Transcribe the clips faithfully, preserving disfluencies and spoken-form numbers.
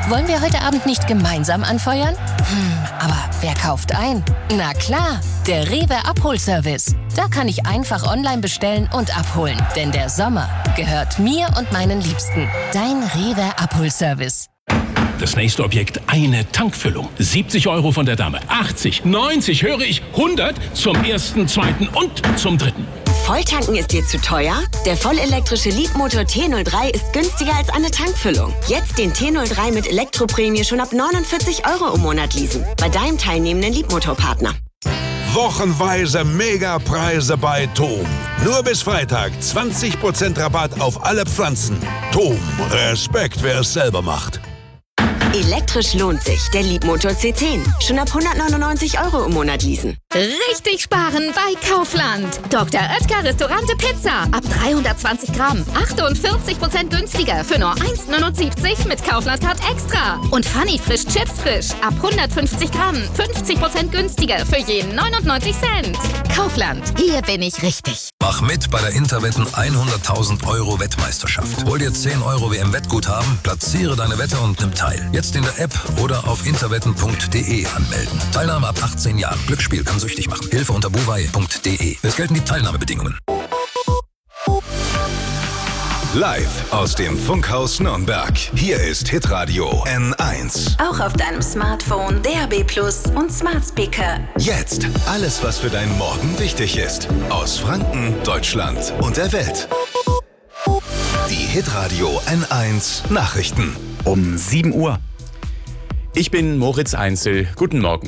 Wollen wir heute Abend nicht gemeinsam anfeuern? Hm, aber wer kauft ein? Na klar, der Rewe Abholservice. Da kann ich einfach online bestellen und abholen. Denn der Sommer gehört mir und meinen Liebsten. Dein Rewe Abholservice. Das nächste Objekt, eine Tankfüllung. siebzig Euro von der Dame. achtzig, neunzig, höre ich, hundert zum ersten, zweiten und zum dritten. Volltanken ist dir zu teuer? Der vollelektrische Leadmotor T null drei ist günstiger als eine Tankfüllung. Jetzt den T null drei mit Elektroprämie schon ab neunundvierzig Euro im Monat leasen. Bei deinem teilnehmenden Leadmotorpartner. Wochenweise Megapreise bei TOM. Nur bis Freitag zwanzig Prozent Rabatt auf alle Pflanzen. TOM, Respekt, wer es selber macht. Elektrisch lohnt sich. Der Leadmotor C zehn. Schon ab hundertneunundneunzig Euro im Monat leasen. Richtig sparen bei Kaufland. Doktor Oetker Restaurante Pizza. Ab dreihundertzwanzig Gramm. achtundvierzig Prozent günstiger für nur eins neunundsiebzig mit Kaufland-Card extra. Und Funny Frisch Chips Frisch. Ab hundertfünfzig Gramm. fünfzig Prozent günstiger für jeden neunundneunzig Cent. Kaufland. Hier bin ich richtig. Mach mit bei der Interwetten hunderttausend Euro Wettmeisterschaft. Hol dir zehn Euro W M-Wettguthaben, platziere deine Wette und nimm teil. Jetzt in der App oder auf interwetten punkt de anmelden. Teilnahme ab achtzehn Jahren. Glücksspiel kann süchtig machen. Hilfe unter buwei punkt de. Es gelten die Teilnahmebedingungen. Live aus dem Funkhaus Nürnberg. Hier ist Hitradio N eins. Auch auf deinem Smartphone, D A B Plus und Smart Speaker. Jetzt alles, was für deinen Morgen wichtig ist. Aus Franken, Deutschland und der Welt. Die Hitradio N eins Nachrichten. Um sieben Uhr. Ich bin Moritz Einzel. Guten Morgen.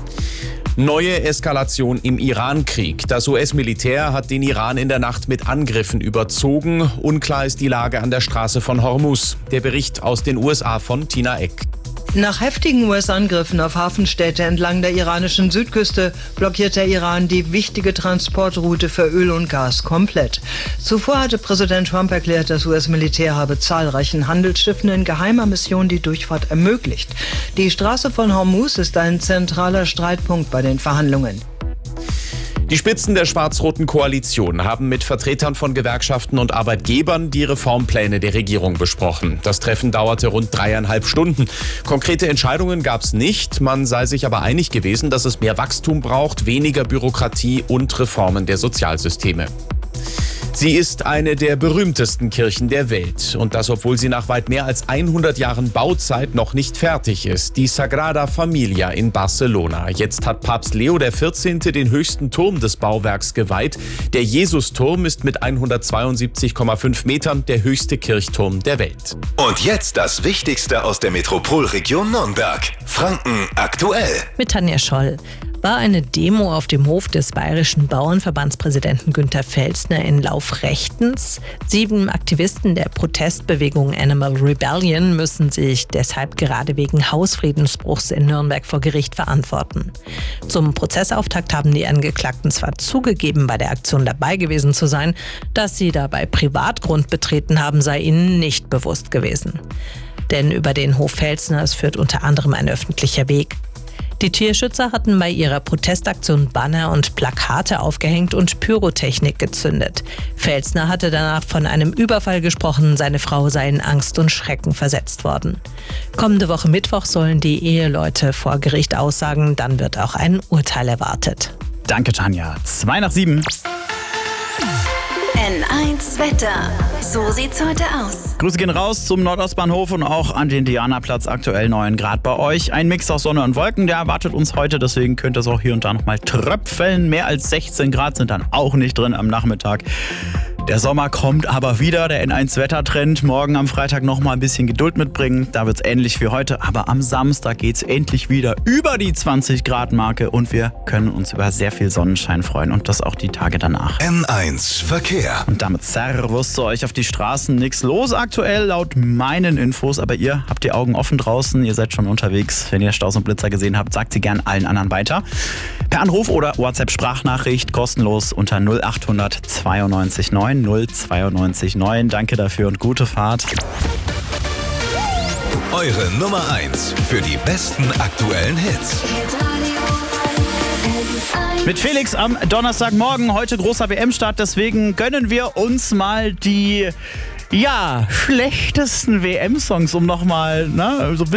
Neue Eskalation im Iran-Krieg. Das U S-Militär hat den Iran in der Nacht mit Angriffen überzogen. Unklar ist die Lage an der Straße von Hormuz. Der Bericht aus den U S A von Tina Eck. Nach heftigen U S-Angriffen auf Hafenstädte entlang der iranischen Südküste blockiert der Iran die wichtige Transportroute für Öl und Gas komplett. Zuvor hatte Präsident Trump erklärt, das U S-Militär habe zahlreichen Handelsschiffen in geheimer Mission die Durchfahrt ermöglicht. Die Straße von Hormuz ist ein zentraler Streitpunkt bei den Verhandlungen. Die Spitzen der schwarz-roten Koalition haben mit Vertretern von Gewerkschaften und Arbeitgebern die Reformpläne der Regierung besprochen. Das Treffen dauerte rund dreieinhalb Stunden. Konkrete Entscheidungen gab es nicht. Man sei sich aber einig gewesen, dass es mehr Wachstum braucht, weniger Bürokratie und Reformen der Sozialsysteme. Sie ist eine der berühmtesten Kirchen der Welt. Und das, obwohl sie nach weit mehr als hundert Jahren Bauzeit noch nicht fertig ist. Die Sagrada Familia in Barcelona. Jetzt hat Papst Leo der vierzehnte den höchsten Turm des Bauwerks geweiht. Der Jesusturm ist mit hundertzweiundsiebzig Komma fünf Metern der höchste Kirchturm der Welt. Und jetzt das Wichtigste aus der Metropolregion Nürnberg. Franken aktuell. Mit Tanja Scholl. War eine Demo auf dem Hof des bayerischen Bauernverbandspräsidenten Günter Pfälzner in Laufrechtens. Sieben Aktivisten der Protestbewegung Animal Rebellion müssen sich deshalb gerade wegen Hausfriedensbruchs in Nürnberg vor Gericht verantworten. Zum Prozessauftakt haben die Angeklagten zwar zugegeben, bei der Aktion dabei gewesen zu sein, dass sie dabei Privatgrund betreten haben, sei ihnen nicht bewusst gewesen. Denn über den Hof Pfälzners führt unter anderem ein öffentlicher Weg. Die Tierschützer hatten bei ihrer Protestaktion Banner und Plakate aufgehängt und Pyrotechnik gezündet. Pfälzner hatte danach von einem Überfall gesprochen, seine Frau sei in Angst und Schrecken versetzt worden. Kommende Woche Mittwoch sollen die Eheleute vor Gericht aussagen, dann wird auch ein Urteil erwartet. Danke, Tanja. Zwei nach sieben. N eins Wetter. So sieht's heute aus. Grüße gehen raus zum Nordostbahnhof und auch an den Dianaplatz. Aktuell neun Grad bei euch. Ein Mix aus Sonne und Wolken, der erwartet uns heute. Deswegen könnte es auch hier und da nochmal tröpfeln. Mehr als sechzehn Grad sind dann auch nicht drin am Nachmittag. Der Sommer kommt aber wieder, der N eins Wettertrend. Morgen am Freitag noch mal ein bisschen Geduld mitbringen. Da wird es ähnlich wie heute. Aber am Samstag geht es endlich wieder über die zwanzig Grad Marke. Und wir können uns über sehr viel Sonnenschein freuen. Und das auch die Tage danach. N eins Verkehr. Und damit Servus zu euch auf die Straßen. Nichts los aktuell laut meinen Infos. Aber ihr habt die Augen offen draußen. Ihr seid schon unterwegs. Wenn ihr Staus und Blitzer gesehen habt, sagt sie gern allen anderen weiter. Per Anruf oder WhatsApp-Sprachnachricht kostenlos unter null achthundert zweiundneunzig neun null zweiundneunzig neun. Danke dafür und gute Fahrt. Eure Nummer eins für die besten aktuellen Hits. Mit Felix am Donnerstagmorgen, heute großer W M-Start, deswegen gönnen wir uns mal die ja, schlechtesten W M-Songs, um nochmal, ne, so